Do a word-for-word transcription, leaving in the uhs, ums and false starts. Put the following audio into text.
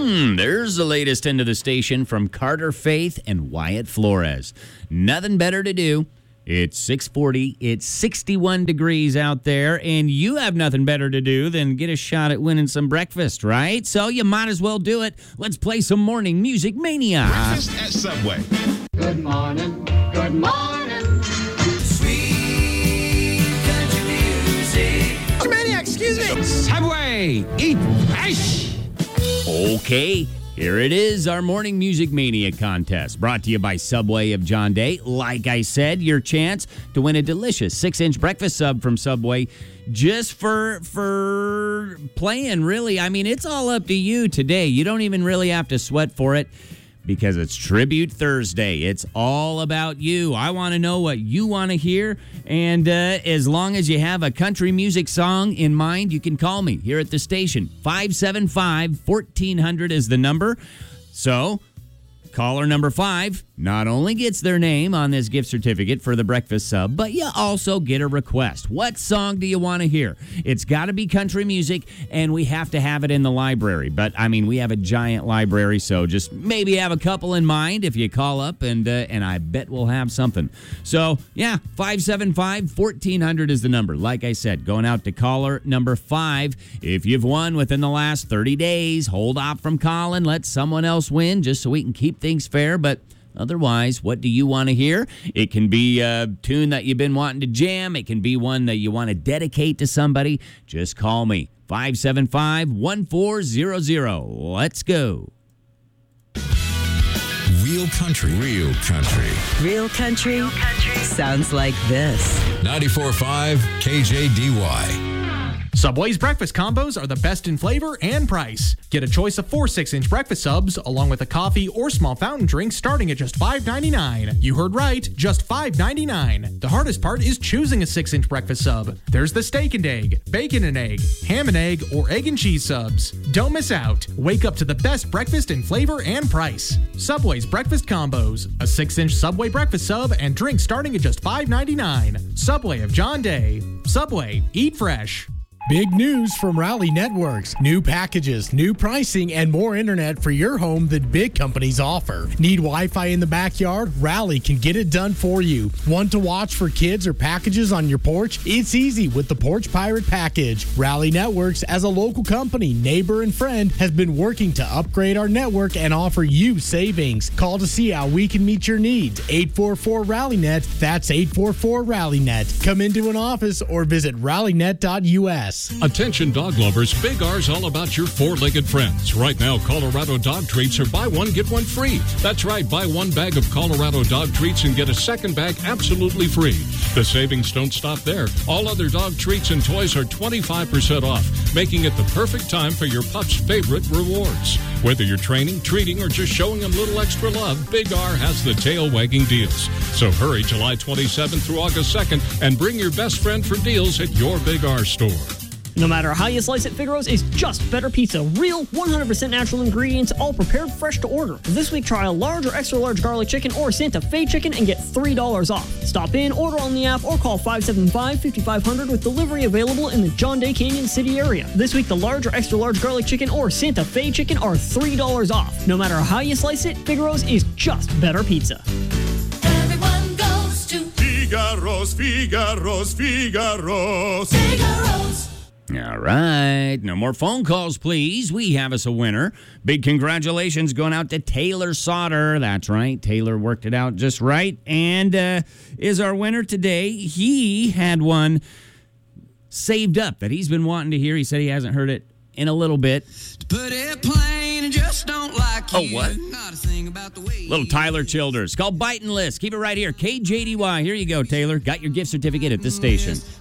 Hmm, there's the latest into the station from Carter Faith and Wyatt Flores. Nothing better to do. It's six forty. It's sixty-one degrees out there, and you have nothing better to do than get a shot at winning some breakfast, right? So you might as well do it. Let's play some Morning Music Mania. Breakfast at Subway. Good morning. Good morning. Sweet country music. Maniac, excuse me. Subway, eat fresh. Okay, here it is, our Morning Music Mania contest, brought to you by Subway of John Day. Like I said, your chance to win a delicious six-inch breakfast sub from Subway just for for playing, really. I mean, it's all up to you today. You don't even really have to sweat for it because it's Tribute Thursday. It's all about you. I want to know what you want to hear, and uh, as long as you have a country music song in mind, you can call me here at the station. five seven five, fourteen hundred is the number. So, caller number five not only gets their name on this gift certificate for the breakfast sub, but you also get a request. What song do you want to hear? It's got to be country music, and we have to have it in the library. But, I mean, we have a giant library, so just maybe have a couple in mind if you call up, and uh, and I bet we'll have something. So, yeah, five seven five, fourteen hundred is the number. Like I said, going out to caller number five. If you've won within the last thirty days, hold off from calling. Let someone else win just so we can keep things fair, but otherwise, what do you want to hear? It can be a tune that you've been wanting to jam. It can be one that you want to dedicate to somebody. Just call me, five seven five, one four zero zero. Let's go. Real country. Real country. Real country, Real country sounds like this. ninety-four point five K J D Y. Subway's breakfast combos are the best in flavor and price. Get a choice of four six-inch breakfast subs, along with a coffee or small fountain drink starting at just five ninety-nine. You heard right, just five ninety-nine. The hardest part is choosing a six-inch breakfast sub. There's the steak and egg, bacon and egg, ham and egg, or egg and cheese subs. Don't miss out. Wake up to the best breakfast in flavor and price. Subway's breakfast combos. A six-inch Subway breakfast sub and drink starting at just five ninety-nine. Subway of John Day. Subway, eat fresh. Big news from Rally Networks. New packages, new pricing, and more internet for your home than big companies offer. Need Wi-Fi in the backyard? Rally can get it done for you. Want to watch for kids or packages on your porch? It's easy with the Porch Pirate package. Rally Networks, as a local company, neighbor, and friend, has been working to upgrade our network and offer you savings. Call to see how we can meet your needs. eight four four Rally Net. That's eight four four Rally Net. Come into an office or visit rally net dot U S. Attention dog lovers, Big R's all about your four-legged friends. Right now, Colorado Dog Treats are buy one, get one free. That's right, buy one bag of Colorado Dog Treats and get a second bag absolutely free. The savings don't stop there. All other dog treats and toys are twenty-five percent off, making it the perfect time for your pup's favorite rewards. Whether you're training, treating, or just showing them a little extra love, Big R has the tail-wagging deals. So hurry July twenty-seventh through August second and bring your best friend for deals at your Big R store. No matter how you slice it, Figaro's is just better pizza. Real, one hundred percent natural ingredients, all prepared fresh to order. This week, try a large or extra large garlic chicken or Santa Fe chicken and get three dollars off. Stop in, order on the app, or call five seven five, five five zero zero with delivery available in the John Day Canyon City area. This week, the large or extra large garlic chicken or Santa Fe chicken are three dollars off. No matter how you slice it, Figaro's is just better pizza. Everyone goes to Figaro's, Figaro's, Figaro's. Figaro's. All right. No more phone calls, please. We have us a winner. Big congratulations going out to Taylor Sauter. That's right. Taylor worked it out just right and uh, is our winner today. He had one saved up that he's been wanting to hear. He said he hasn't heard it in a little bit. Put it plain and just don't like you. Oh, what? Not a thing about the way. Little Tyler Childers. It's called Biting List. Keep it right here. K J D Y. Here you go, Taylor. Got your gift certificate at this station.